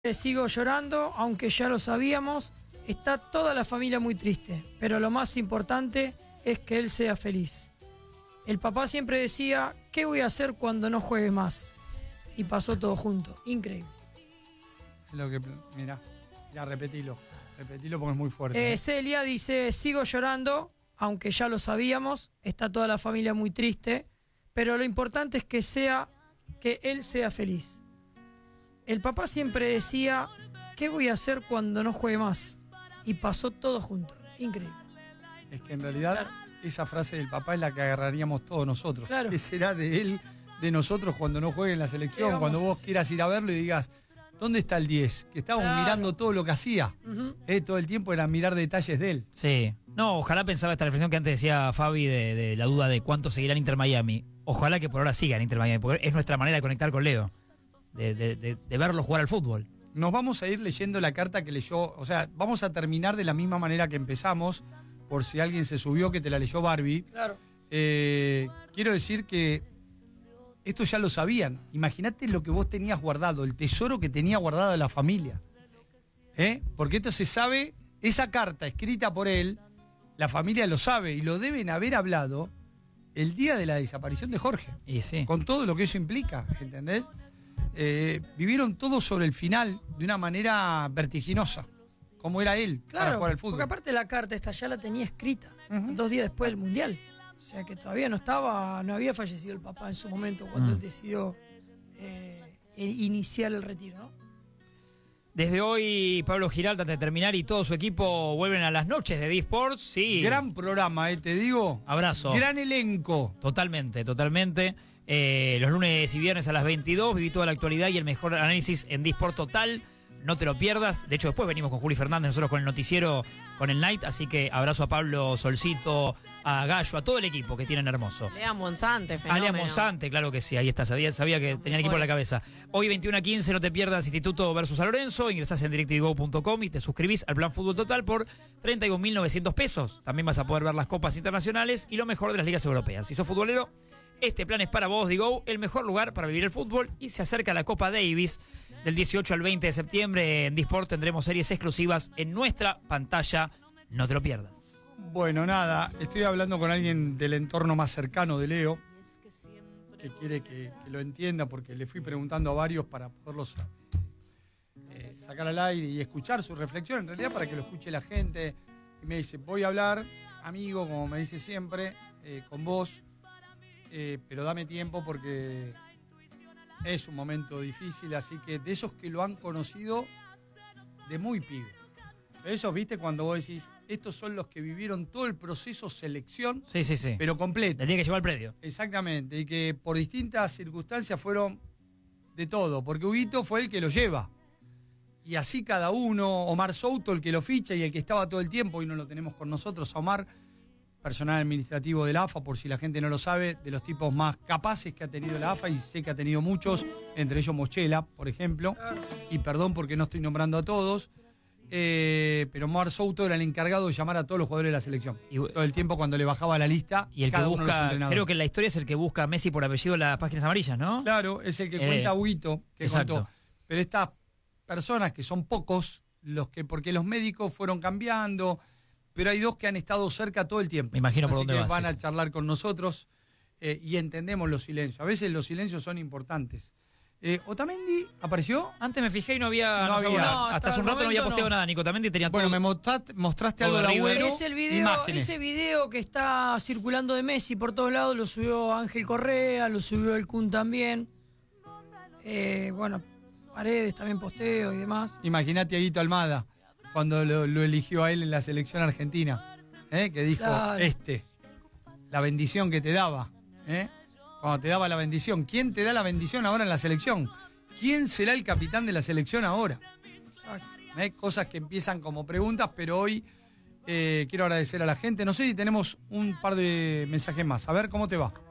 Sigo llorando, aunque ya lo sabíamos. Está toda la familia muy triste, pero lo más importante es que él sea feliz. El papá siempre decía, ¿qué voy a hacer cuando no juegue más? Y pasó todo junto. Increíble. Mirá, repetilo porque es muy fuerte. Celia dice, sigo llorando, aunque ya lo sabíamos. Está toda la familia muy triste, pero lo importante es que él sea feliz. El papá siempre decía, ¿qué voy a hacer cuando no juegue más? Y pasó todo junto. Increíble. Es que en realidad esa frase del papá es la que agarraríamos todos nosotros. Claro. ¿Qué será de él, de nosotros cuando no juegue en la selección? Cuando vos quieras ir a verlo y digas, ¿dónde está el 10? Que estábamos mirando todo lo que hacía. Todo el tiempo era mirar detalles de él. Sí. No, ojalá pensaba esta reflexión que antes decía Fabi de la duda de cuánto seguirá en Inter Miami. Ojalá que por ahora siga en Inter Miami, porque es nuestra manera de conectar con Leo. De verlo jugar al fútbol. Nos vamos a ir leyendo la carta que leyó, o sea, vamos a terminar de la misma manera que empezamos, por si alguien se subió que te la leyó Barbie. Claro. Quiero decir que esto ya lo sabían. Imagínate lo que vos tenías guardado, el tesoro que tenía guardada la familia. Porque esto se sabe, esa carta escrita por él, la familia lo sabe y lo deben haber hablado el día de la desaparición de Jorge. Y sí. Con todo lo que eso implica, ¿entendés? Vivieron todo sobre el final de una manera vertiginosa, como era él para jugar al fútbol. Porque aparte la carta esta ya la tenía escrita 2 días después del Mundial. O sea que todavía no había fallecido el papá en su momento cuando él decidió iniciar el retiro, ¿no? Desde hoy, Pablo Giralta, antes de terminar, y todo su equipo vuelven a las noches de D-Sports. Sí. Gran programa, te digo. Abrazo. Gran elenco. Totalmente. Los lunes y viernes a las 22, viví toda la actualidad y el mejor análisis en D-Sport Total. No te lo pierdas. De hecho, después venimos con Juli Fernández, nosotros con el noticiero, con el Night. Así que abrazo a Pablo, Solcito, a Gallo, a todo el equipo que tienen hermoso. Lea Monsante, fenómeno. Lea Monsante, claro que sí, ahí está. Sabía que tenía el equipo en la cabeza. Hoy 21:15, no te pierdas Instituto versus San Lorenzo. Ingresás en DirecTVGo.com y te suscribís al Plan Fútbol Total por 31.900 pesos. También vas a poder ver las copas internacionales y lo mejor de las ligas europeas. Si sos futbolero, este plan es para vos, Digo, el mejor lugar para vivir el fútbol. Y se acerca la Copa Davis. Del 18 al 20 de septiembre en D-Sport tendremos series exclusivas en nuestra pantalla. No te lo pierdas. Bueno, nada, estoy hablando con alguien del entorno más cercano de Leo, que quiere que lo entienda, porque le fui preguntando a varios para poderlos sacar al aire y escuchar su reflexión, en realidad para que lo escuche la gente. Y me dice, voy a hablar, amigo, como me dice siempre, con vos, pero dame tiempo porque es un momento difícil, así que de esos que lo han conocido de muy pibe. Esos, viste, cuando vos decís, estos son los que vivieron todo el proceso selección, Sí. pero completo. El día que llegó al predio. Exactamente, y que por distintas circunstancias fueron de todo, porque Huguito fue el que lo lleva. Y así cada uno, Omar Souto el que lo ficha y el que estaba todo el tiempo, hoy no lo tenemos con nosotros, a Omar, personal administrativo de la AFA, por si la gente no lo sabe, de los tipos más capaces que ha tenido la AFA, y sé que ha tenido muchos, entre ellos Mochela, por ejemplo, y perdón porque no estoy nombrando a todos, pero Omar Souto era el encargado de llamar a todos los jugadores de la selección, todo el tiempo cuando le bajaba la lista, Y el que cada uno de los busca, entrenadores. creo que en la historia es el que busca a Messi por apellido las páginas amarillas, ¿no? Claro, es el que cuenta Huguito, que exacto. contó. Pero estas personas, que son pocos, porque los médicos fueron cambiando, pero hay 2 que han estado cerca todo el tiempo. Me imagino por Así dónde que vas, van sí, a sí. charlar con nosotros y entendemos los silencios. A veces los silencios son importantes. ¿Otamendi apareció? Antes me fijé y no había. No había. No, hasta hace un rato no había posteado nada, Nico. También tenía Bueno, todo. me mostraste todo algo de River. Agüero. Es el video, imágenes. ese video que está circulando de Messi por todos lados, lo subió Ángel Correa, lo subió el Kun también. Bueno, Paredes también posteo y demás. Imagínate a Guito Almada, cuando lo eligió a él en la selección argentina, que dijo, Claro. la bendición que te daba, cuando te daba la bendición. ¿Quién te da la bendición ahora en la selección? ¿Quién será el capitán de la selección ahora? Exacto. Cosas que empiezan como preguntas, pero hoy quiero agradecer a la gente. No sé si tenemos un par de mensajes más. A ver, ¿cómo te va?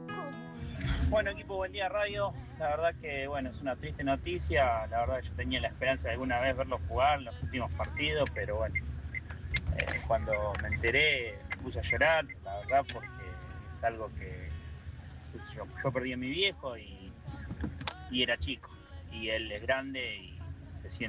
Bueno, equipo, buen día radio. La verdad que, bueno, es una triste noticia. La verdad que yo tenía la esperanza de alguna vez verlo jugar en los últimos partidos, pero bueno, cuando me enteré me puse a llorar, la verdad, porque es algo que, qué sé yo perdí a mi viejo y era chico. Y él es grande y